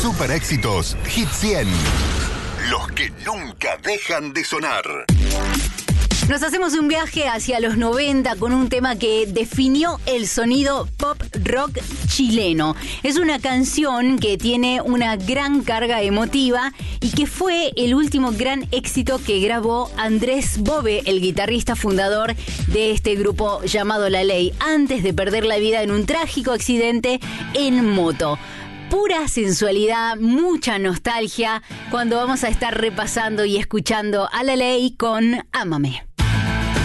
Super éxitos Hit 100. Los que nunca dejan de sonar. Nos hacemos un viaje hacia los 90 con un tema que definió el sonido pop rock chileno. Es una canción que tiene una gran carga emotiva y que fue el último gran éxito que grabó Andrés Bove, el guitarrista fundador de este grupo llamado La Ley, antes de perder la vida en un trágico accidente en moto. Pura sensualidad, mucha nostalgia, cuando vamos a estar repasando y escuchando a La Ley con Ámame.